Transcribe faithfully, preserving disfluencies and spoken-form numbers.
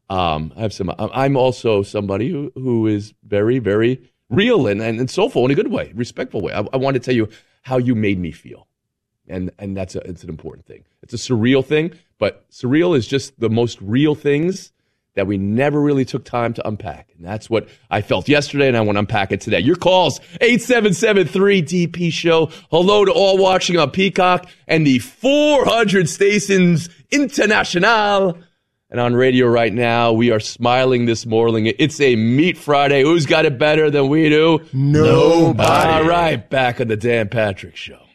Um, I have some. I'm also somebody who, who is very, very real and, and, and soulful in a good way, respectful way. I, I want to tell you how you made me feel, and and that's a, it's an important thing. It's a surreal thing, but surreal is just the most real things that we never really took time to unpack, and that's what I felt yesterday, and I want to unpack it today. Your calls, eight seven seven three D P show. Hello to all watching on Peacock and the four hundred stations international. And on radio right now, we are smiling this morning. It's a Meat Friday. Who's got it better than we do? Nobody. All right, back on the Dan Patrick Show.